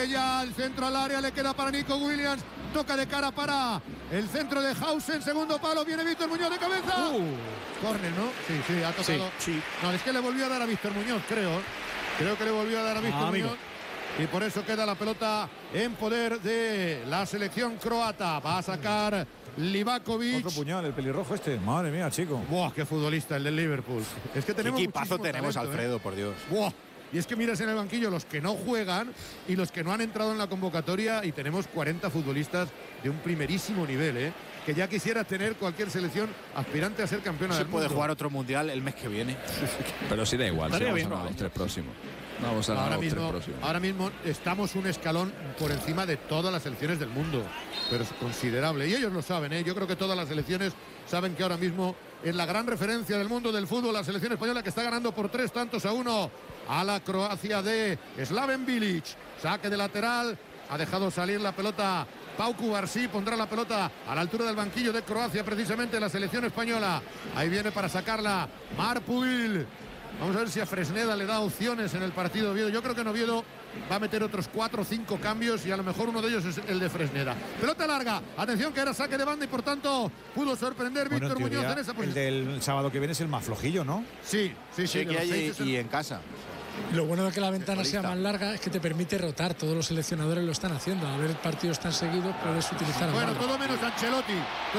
Cucurella, el centro al área, le queda para Nico Williams, toca de cara para el centro de Hausen, segundo palo, viene Víctor Muñoz de cabeza. Córner, ¿no? Sí, ha tocado. Sí. No, es que le volvió a dar a Víctor Muñoz, creo que le volvió a dar a Víctor Muñoz. Y por eso queda la pelota en poder de la selección croata. Va a sacar Livakovic. Otro puñal, el pelirrojo este. Madre mía, chico. Buah, qué futbolista el del Liverpool. Es que tenemos qué equipazo tenemos, talento, Alfredo, por Dios. Buah. Y es que miras en el banquillo los que no juegan y los que no han entrado en la convocatoria, y tenemos 40 futbolistas de un primerísimo nivel, que ya quisiera tener cualquier selección aspirante a ser campeona del mundo. Se puede jugar otro mundial el mes que viene. Pero sí da igual, si vamos a ganar los 3 próximos. Vamos a ganar los 3 próximos. Ahora mismo estamos un escalón por encima de todas las selecciones del mundo, pero es considerable. Y ellos lo saben, Yo creo que todas las selecciones saben que ahora mismo es la gran referencia del mundo del fútbol, la selección española, que está ganando por 3-1 a la Croacia de Slaven Bilic. Saque de lateral, ha dejado salir la pelota Pau Cubarsí, pondrá la pelota a la altura del banquillo de Croacia, precisamente la selección española. Ahí viene para sacarla Marc Pubil. Vamos a ver si a Fresneda le da opciones en el partido de Oviedo. Yo creo que en Oviedo va a meter otros 4 o 5 cambios y a lo mejor uno de ellos es el de Fresneda. Pelota larga, atención que era saque de banda y por tanto pudo sorprender Víctor Muñoz en esa posición. El del sábado que viene es el más flojillo, ¿no? Sí. Que hay y en casa. Lo bueno de que la ventana sea más larga es que te permite rotar. Todos los seleccionadores lo están haciendo. Al ver partidos tan seguidos puedes utilizar. Bueno, todo menos Ancelotti.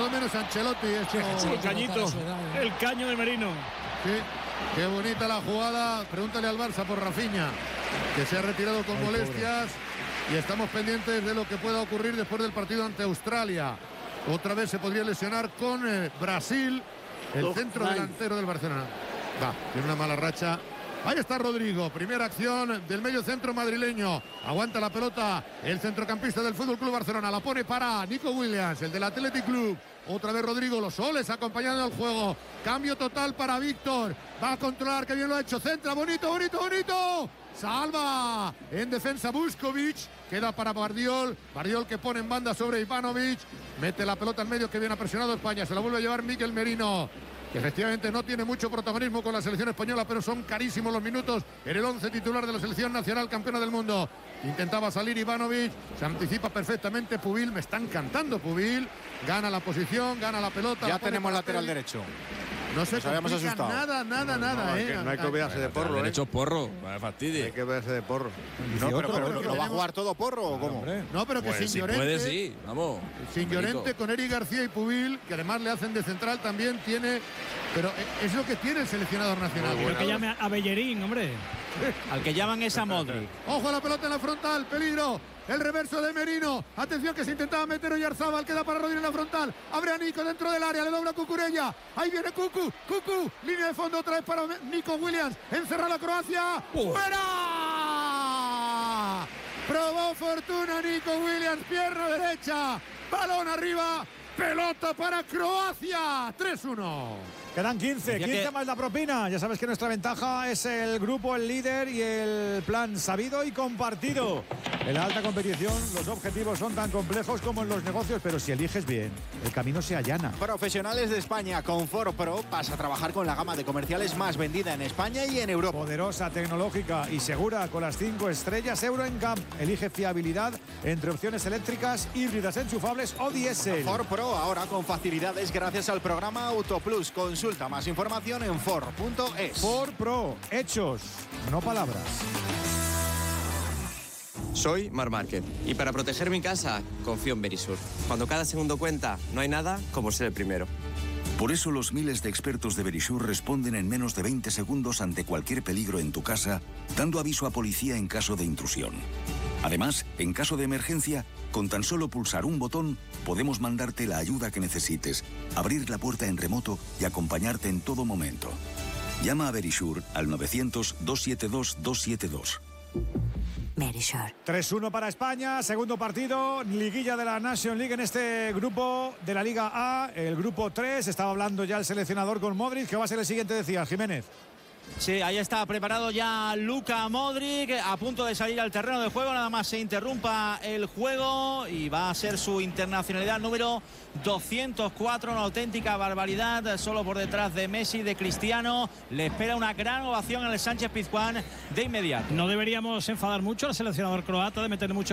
El cañito, el caño de Merino. Sí. Qué bonita la jugada. Pregúntale al Barça por Rafinha, que se ha retirado con molestias. Y estamos pendientes de lo que pueda ocurrir después del partido ante Australia. Otra vez se podría lesionar con Brasil, el centro delantero del Barcelona. Tiene una mala racha. Ahí está Rodrigo, primera acción del medio centro madrileño. Aguanta la pelota el centrocampista del FC Barcelona. La pone para Nico Williams, el del Athletic Club. Otra vez Rodrigo, los soles acompañando al juego. Cambio total para Víctor. Va a controlar, que bien lo ha hecho. Centra, bonito. Salva en defensa Vuskovic. Queda para Bardiol. Bardiol que pone en banda sobre Ivanovic. Mete la pelota en medio, que bien ha presionado España. Se la vuelve a llevar Mikel Merino, que efectivamente no tiene mucho protagonismo con la selección española, pero son carísimos los minutos en el 11 titular de la selección nacional campeona del mundo. Intentaba salir Ivanovic, se anticipa perfectamente Pubil, me está encantando Pubil, gana la posición, gana la pelota. Ya tenemos lateral derecho. No se complica nada. No hay que olvidarse de Porro. Derecho Porro, vaya fastidio. Hay que olvidarse de Porro. No, pero ¿lo va a jugar todo Porro o cómo? No, pero que pues sin si Llorente. puede, sí, vamos. Sin Llorente, con Eric García y Pubil, que además le hacen de central, también tiene. Pero es lo que tiene el seleccionador nacional. Pero que llame a Bellerín, hombre. Al que llaman es a Modric. Ojo a la pelota en la frontal, peligro. El reverso de Merino. Atención que se intentaba meter Oyarzabal. Queda para Rodríguez en la frontal. Abre a Nico dentro del área. Le dobla a Cucurella. Ahí viene Cucu. Línea de fondo otra vez para Nico Williams. Encerra la Croacia. ¡Fuera! Probó fortuna Nico Williams. Pierna derecha. Balón arriba. Pelota para Croacia. 3-1. Quedan 15 más la propina. Ya sabes que nuestra ventaja es el grupo, el líder y el plan sabido y compartido. En la alta competición los objetivos son tan complejos como en los negocios, pero si eliges bien, el camino se allana. Profesionales de España con Ford Pro vas a trabajar con la gama de comerciales más vendida en España y en Europa. Poderosa, tecnológica y segura con las 5 estrellas Euro NCAP. Elige fiabilidad entre opciones eléctricas, híbridas enchufables o diésel. Ford Pro ahora con facilidades gracias al programa AutoPlus. Consulta más información en Ford.es. Ford Pro, hechos, no palabras. Soy Marc Márquez y para proteger mi casa confío en Verisur. Cuando cada segundo cuenta, no hay nada como ser el primero. Por eso los miles de expertos de Verisur responden en menos de 20 segundos ante cualquier peligro en tu casa, dando aviso a policía en caso de intrusión. Además, en caso de emergencia, con tan solo pulsar un botón, podemos mandarte la ayuda que necesites, abrir la puerta en remoto y acompañarte en todo momento. Llama a Verisur al 900-272-272. Verisur. 3-1 para España, segundo partido, liguilla de la Nation League en este grupo de la Liga A, el grupo 3. Estaba hablando ya el seleccionador con Modric, que va a ser el siguiente, decía Jiménez. Sí, ahí está preparado ya Luka Modric, a punto de salir al terreno de juego, nada más se interrumpa el juego y va a ser su internacionalidad número 204, una auténtica barbaridad, solo por detrás de Messi, de Cristiano. Le espera una gran ovación al Sánchez Pizjuán de inmediato. No deberíamos enfadar mucho al seleccionador croata de meter mucho